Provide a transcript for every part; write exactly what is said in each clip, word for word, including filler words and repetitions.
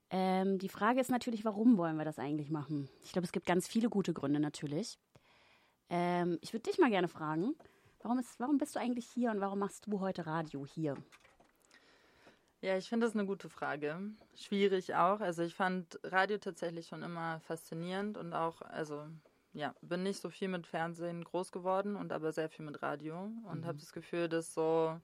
Ähm, die Frage ist natürlich, warum wollen wir das eigentlich machen? Ich glaube, es gibt ganz viele gute Gründe natürlich. Ähm, ich würde dich mal gerne fragen, warum, ist, warum bist du eigentlich hier und warum machst du heute Radio hier? Ja, ich finde das eine gute Frage. Schwierig auch. Also ich fand Radio tatsächlich schon immer faszinierend und auch, also ja, bin nicht so viel mit Fernsehen groß geworden und aber sehr viel mit Radio und Mhm. habe das Gefühl, dass so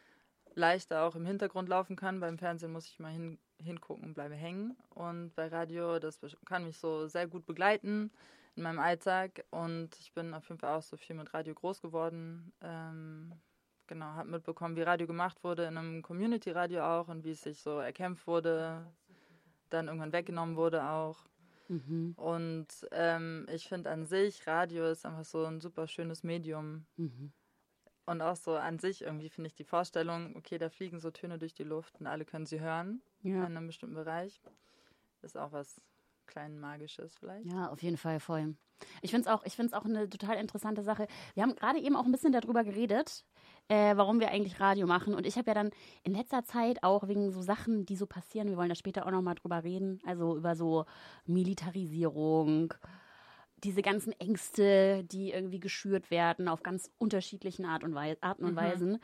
leichter auch im Hintergrund laufen kann. Beim Fernsehen muss ich mal hin, hingucken und bleibe hängen. Und bei Radio, das kann mich so sehr gut begleiten in meinem Alltag. Und ich bin auf jeden Fall auch so viel mit Radio groß geworden. Ähm, genau, habe mitbekommen, wie Radio gemacht wurde, in einem Community-Radio auch und wie es sich so erkämpft wurde, dann irgendwann weggenommen wurde auch. Mhm. Und ähm, ich finde an sich, Radio ist einfach so ein super schönes Medium. Mhm. Und auch so an sich irgendwie finde ich die Vorstellung, okay, da fliegen so Töne durch die Luft und alle können sie hören Ja. in einem bestimmten Bereich. Ist auch was klein Magisches vielleicht. Ja, auf jeden Fall voll. Ich finde es auch, ich find's auch eine total interessante Sache. Wir haben gerade eben auch ein bisschen darüber geredet, äh, warum wir eigentlich Radio machen. Und ich habe ja dann in letzter Zeit auch wegen so Sachen, die so passieren, wir wollen da später auch nochmal drüber reden, also über so Militarisierung, diese ganzen Ängste, die irgendwie geschürt werden auf ganz unterschiedlichen Art und Weise, Arten und Mhm. Weisen.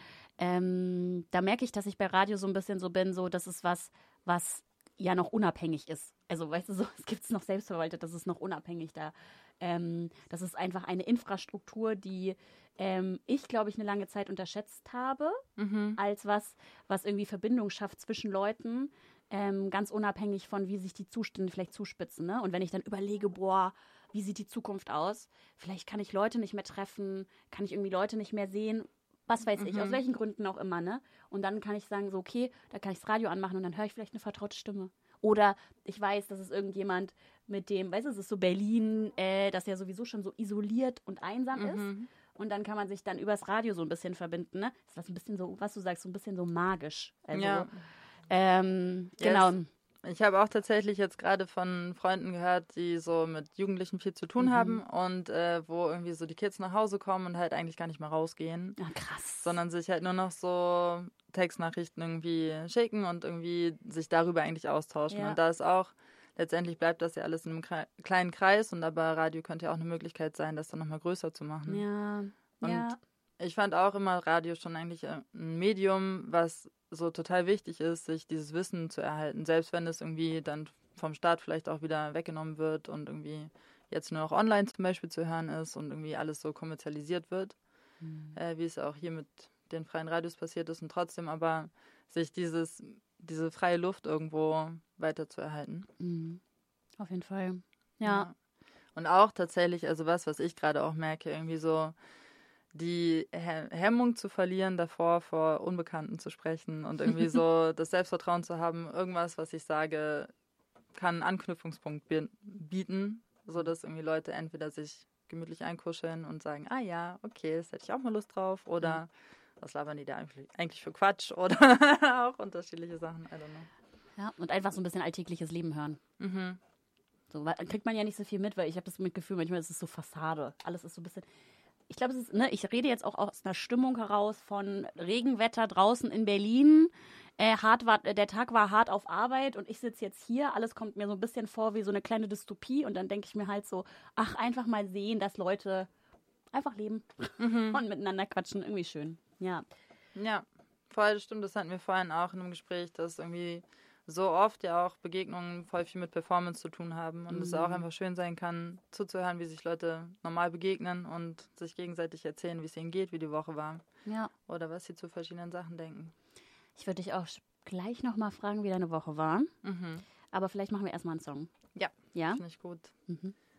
Ähm, da merke ich, dass ich bei Radio so ein bisschen so bin, so das ist was, was ja noch unabhängig ist. Also weißt du, so, es gibt es noch selbstverwaltet, das ist noch unabhängig da. Ähm, das ist einfach eine Infrastruktur, die ähm, ich, glaube ich, eine lange Zeit unterschätzt habe, Mhm. als was, was irgendwie Verbindung schafft zwischen Leuten, ähm, ganz unabhängig von, wie sich die Zustände vielleicht zuspitzen. Ne? Und wenn ich dann überlege, boah, wie sieht die Zukunft aus? Vielleicht kann ich Leute nicht mehr treffen, kann ich irgendwie Leute nicht mehr sehen, was weiß ich, Mhm. aus welchen Gründen auch immer, ne? Und dann kann ich sagen, so, okay, da kann ich das Radio anmachen und dann höre ich vielleicht eine vertraute Stimme. Oder ich weiß, dass es irgendjemand mit dem, weißt du, es ist so Berlin, äh, das ja sowieso schon so isoliert und einsam ist. Mhm. Und dann kann man sich dann übers Radio so ein bisschen verbinden, ne? Das ist was ein bisschen so, was du sagst, so ein bisschen so magisch. Also, Ja. ähm, Yes. genau. Ich habe auch tatsächlich jetzt gerade von Freunden gehört, die so mit Jugendlichen viel zu tun Mhm. haben und äh, wo irgendwie so die Kids nach Hause kommen und halt eigentlich gar nicht mehr rausgehen, Ja, krass. sondern sich halt nur noch so Textnachrichten irgendwie schicken und irgendwie sich darüber eigentlich austauschen. Ja. Und da ist auch, letztendlich bleibt das ja alles in einem Kre- kleinen Kreis und aber Radio könnte ja auch eine Möglichkeit sein, das dann nochmal größer zu machen. Ja, Und ja. ich fand auch immer Radio schon eigentlich äh, ein Medium, was so total wichtig ist, sich dieses Wissen zu erhalten, selbst wenn es irgendwie dann vom Staat vielleicht auch wieder weggenommen wird und irgendwie jetzt nur noch online zum Beispiel zu hören ist und irgendwie alles so kommerzialisiert wird, Mhm. äh, wie es auch hier mit den freien Radios passiert ist und trotzdem aber sich dieses, diese freie Luft irgendwo weiter zu erhalten. Mhm. Auf jeden Fall. Ja. Und auch tatsächlich, also was, was ich gerade auch merke, irgendwie so die He- Hemmung zu verlieren, davor vor Unbekannten zu sprechen und irgendwie so das Selbstvertrauen zu haben, irgendwas, was ich sage, kann einen Anknüpfungspunkt bi- bieten, sodass irgendwie Leute entweder sich gemütlich einkuscheln und sagen, ah ja, okay, das hätte ich auch mal Lust drauf, oder Mhm. was labern die da eigentlich, eigentlich für Quatsch, oder auch unterschiedliche Sachen, I don't know. Ja, und einfach so ein bisschen alltägliches Leben hören. Mhm. So, weil, dann kriegt man ja nicht so viel mit, weil ich habe das mit Gefühl, manchmal ist es so Fassade. Alles ist so ein bisschen. Ich glaube, es ist, ne, ich rede jetzt auch aus einer Stimmung heraus von Regenwetter draußen in Berlin. Äh, hart war, der Tag war hart auf Arbeit und ich sitze jetzt hier. Alles kommt mir so ein bisschen vor wie so eine kleine Dystopie und dann denke ich mir halt so, ach, einfach mal sehen, dass Leute einfach leben Mhm. und miteinander quatschen. Irgendwie schön. Ja. Ja, voll, das stimmt, das hatten wir vorhin auch in einem Gespräch, dass irgendwie so oft ja auch Begegnungen voll viel mit Performance zu tun haben und es Mhm. auch einfach schön sein kann, zuzuhören, wie sich Leute normal begegnen und sich gegenseitig erzählen, wie es ihnen geht, wie die Woche war Ja. oder was sie zu verschiedenen Sachen denken. Ich würde dich auch gleich nochmal fragen, wie deine Woche war. Mhm. Aber vielleicht machen wir erstmal einen Song. Ja, Ja? finde ich gut. Mhm.